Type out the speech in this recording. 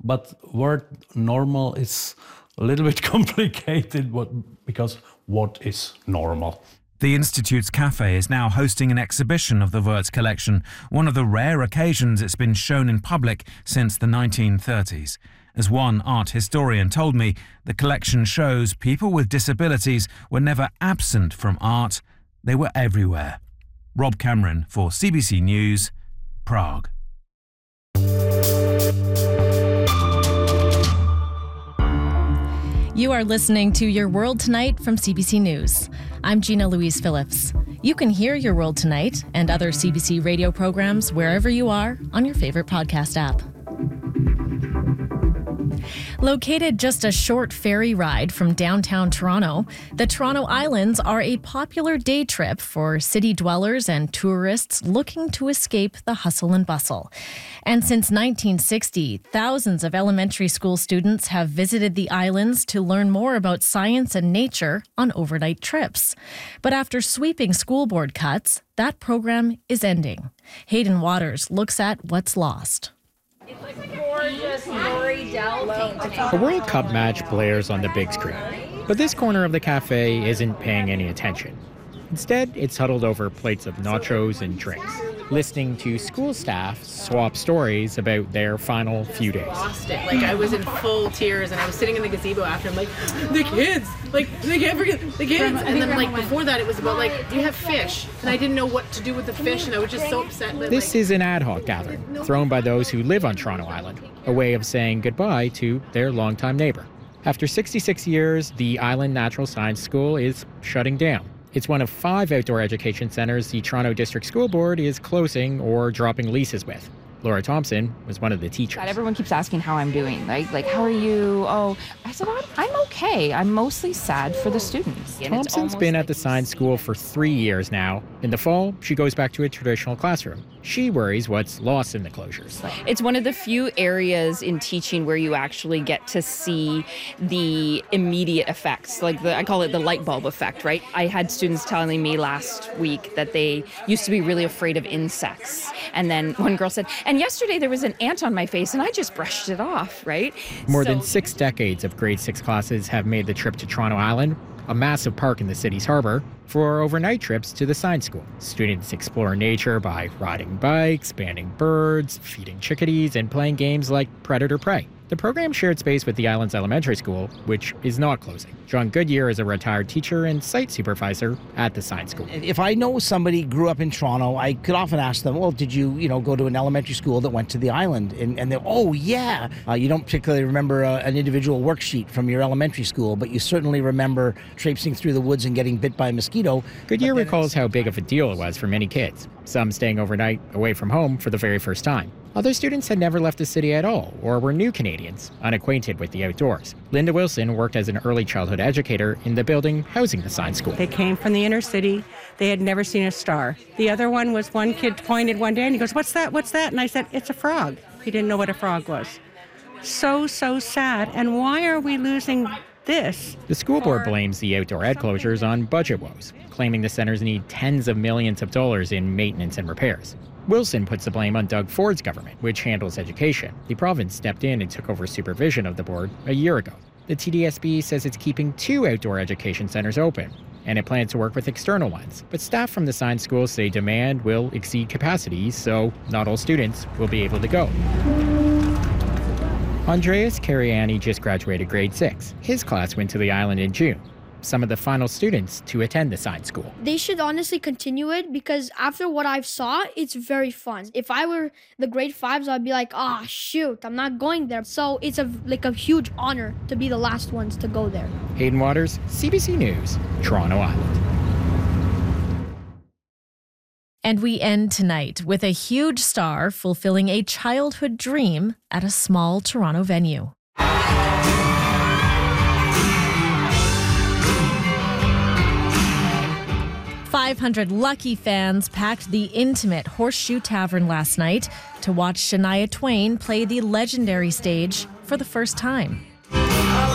but word normal is a little bit complicated because what is normal? The Institute's cafe is now hosting an exhibition of the Wurtz collection, one of the rare occasions it's been shown in public since the 1930s. As one art historian told me, the collection shows people with disabilities were never absent from art, they were everywhere. Rob Cameron for CBC News, Prague. You are listening to Your World Tonight from CBC News. I'm Gina Louise Phillips. You can hear Your World Tonight and other CBC radio programs wherever you are on your favorite podcast app. Located just a short ferry ride from downtown Toronto, the Toronto Islands are a popular day trip for city dwellers and tourists looking to escape the hustle and bustle. And since 1960, thousands of elementary school students have visited the islands to learn more about science and nature on overnight trips. But after sweeping school board cuts, that program is ending. Hayden Waters looks at what's lost. It's like a gorgeous Lori Dell painting. A World Cup match blares on the big screen, but this corner of the cafe isn't paying any attention. Instead, it's huddled over plates of nachos and drinks, listening to school staff swap stories about their final few days. Lost it. Like, I was in full tears, and I was sitting in the gazebo after. I'm like, the kids! Like, they can't forget the kids! And then, like, before that, it was about, like, do you have fish? And I didn't know what to do with the fish, and I was just so upset. That, this is an ad hoc gathering, thrown by those who live on Toronto Island, a way of saying goodbye to their longtime neighbor. After 66 years, the Island Natural Science School is shutting down. It's one of 5 outdoor education centres the Toronto District School Board is closing or dropping leases with. Laura Thompson was one of the teachers. Everyone keeps asking how I'm doing, right? Like, how are you? Oh, I said, well, I'm okay. I'm mostly sad for the students. Thompson's been at the science school for 3 years now. In the fall, she goes back to a traditional classroom. She worries what's lost in the closures. It's one of the few areas in teaching where you actually get to see the immediate effects, like I call it the light bulb effect, right? I had students telling me last week that they used to be really afraid of insects. And then one girl said, and yesterday there was an ant on my face and I just brushed it off, right? More than 6 decades of grade 6 classes have made the trip to Toronto Island, a massive park in the city's harbour, for overnight trips to the science school. Students explore nature by riding bikes, banding birds, feeding chickadees, and playing games like Predator Prey. The program shared space with the island's elementary school, which is not closing. John Goodyear is a retired teacher and site supervisor at the science school. If I know somebody grew up in Toronto, I could often ask them, well, did you go to an elementary school that went to the island? And they're, oh, yeah. You don't particularly remember an individual worksheet from your elementary school, but you certainly remember traipsing through the woods and getting bit by a mosquito. Goodyear recalls how big of a deal it was for many kids, some staying overnight away from home for the very first time. Other students had never left the city at all or were new Canadians, unacquainted with the outdoors. Linda Wilson worked as an early childhood educator in the building housing the science school. They came from the inner city. They had never seen a star. The other one was one kid pointed one day and he goes, what's that? What's that? And I said, it's a frog. He didn't know what a frog was. So sad. And why are we losing this? The school board blames the outdoor ed closures on budget woes, claiming the centers need tens of millions of dollars in maintenance and repairs. Wilson puts the blame on Doug Ford's government, which handles education. The province stepped in and took over supervision of the board a year ago. The TDSB says it's keeping 2 outdoor education centers open, and it plans to work with external ones. But staff from the science school say demand will exceed capacity, so not all students will be able to go. Andreas Cariani just graduated grade 6. His class went to the island in June. Some of the final students to attend the science school. They should honestly continue it because after what I've saw, it's very fun. If I were the grade 5s, I'd be like, shoot, I'm not going there. So it's a huge honor to be the last ones to go there. Hayden Waters, CBC News, Toronto Island. And we end tonight with a huge star fulfilling a childhood dream at a small Toronto venue. 500 lucky fans packed the intimate Horseshoe Tavern last night to watch Shania Twain play the legendary stage for the first time.